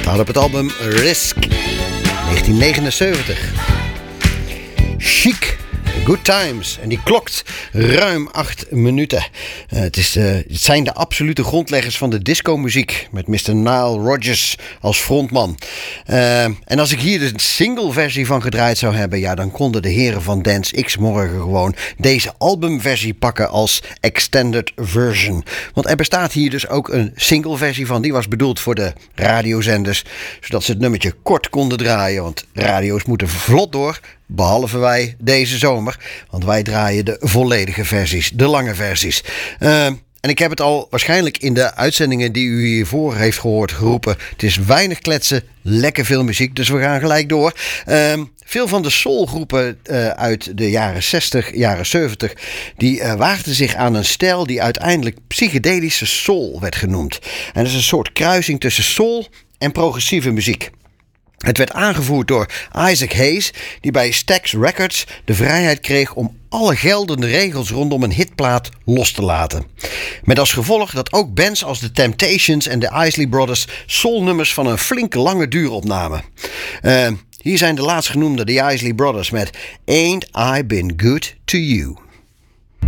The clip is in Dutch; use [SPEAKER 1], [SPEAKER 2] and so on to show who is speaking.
[SPEAKER 1] staat op het album Risk, 1979. Chic, Good Times. En die klokt ruim 8 minuten. Het zijn de absolute grondleggers van de discomuziek. Met Mr. Nile Rodgers als frontman. En als ik hier de single-versie van gedraaid zou hebben, ja, dan konden de heren van Dance X morgen gewoon deze albumversie pakken als extended version. Want er bestaat hier dus ook een single-versie van. Die was bedoeld voor de radiozenders, zodat ze het nummertje kort konden draaien. Want radio's moeten vlot door. Behalve wij deze zomer, want wij draaien de volledige versies, de lange versies. En ik heb het al waarschijnlijk in de uitzendingen die u hiervoor heeft gehoord geroepen. Het is weinig kletsen, lekker veel muziek, dus we gaan gelijk door. Veel van de soulgroepen uit de jaren 60, jaren 70... die waagden zich aan een stijl die uiteindelijk psychedelische soul werd genoemd. En dat is een soort kruising tussen soul en progressieve muziek. Het werd aangevoerd door Isaac Hayes, die bij Stax Records de vrijheid kreeg om alle geldende regels rondom een hitplaat los te laten. Met als gevolg dat ook bands als The Temptations en de Isley Brothers soulnummers van een flinke lange duur opnamen. Hier zijn de laatstgenoemde, The Isley Brothers, met Ain't I Been Good To You.